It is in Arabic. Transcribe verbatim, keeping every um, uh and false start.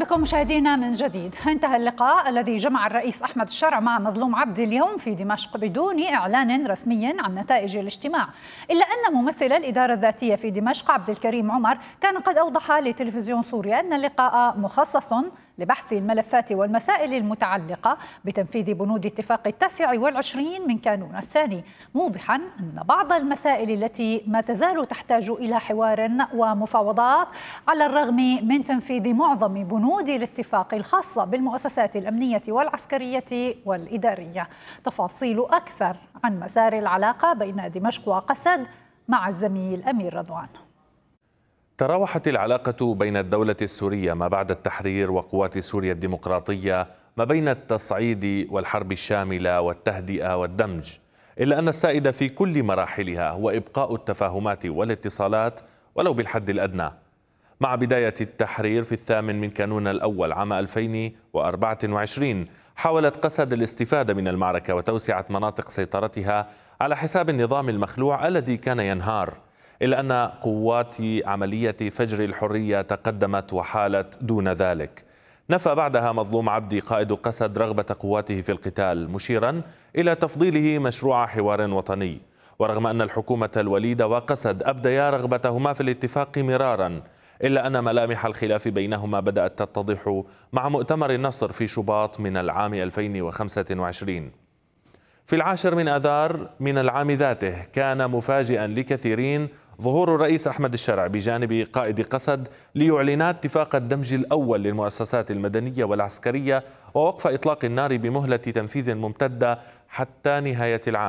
بكم مشاهدينا من جديد. انتهى اللقاء الذي جمع الرئيس أحمد الشرع مع مظلوم عبدي اليوم في دمشق بدون إعلان رسمي عن نتائج الاجتماع، إلا أن ممثل الإدارة الذاتية في دمشق عبد الكريم عمر كان قد أوضح لتلفزيون سوريا أن اللقاء مخصص لبحث الملفات والمسائل المتعلقة بتنفيذ بنود اتفاق التاسع والعشرين من كانون الثاني، موضحا أن بعض المسائل التي ما تزال تحتاج إلى حوار ومفاوضات على الرغم من تنفيذ معظم بنود الاتفاق الخاصة بالمؤسسات الأمنية والعسكرية والإدارية. تفاصيل أكثر عن مسار العلاقة بين دمشق وقسد مع الزميل أمير رضوان. تراوحت العلاقة بين الدولة السورية ما بعد التحرير وقوات سوريا الديمقراطية ما بين التصعيد والحرب الشاملة والتهدئة والدمج، إلا أن السائد في كل مراحلها هو إبقاء التفاهمات والاتصالات ولو بالحد الأدنى. مع بداية التحرير في الثامن من كانون الأول عام ألفين وأربعة وعشرين حاولت قسد الاستفادة من المعركة وتوسعة مناطق سيطرتها على حساب النظام المخلوع الذي كان ينهار، إلا أن قوات عملية فجر الحرية تقدمت وحالت دون ذلك. نفى بعدها مظلوم عبدي قائد قسد رغبة قواته في القتال، مشيرا إلى تفضيله مشروع حوار وطني. ورغم أن الحكومة الوليدة وقسد أبديا رغبتهما في الاتفاق مرارا، إلا أن ملامح الخلاف بينهما بدأت تتضح مع مؤتمر النصر في شباط من العام ألفين وخمسة وعشرين. في العاشر من آذار من العام ذاته كان مفاجئا لكثيرين ظهور الرئيس أحمد الشرع بجانب قائد قسد ليعلنا اتفاق الدمج الأول للمؤسسات المدنية والعسكرية ووقف إطلاق النار بمهلة تنفيذ ممتدة حتى نهاية العام.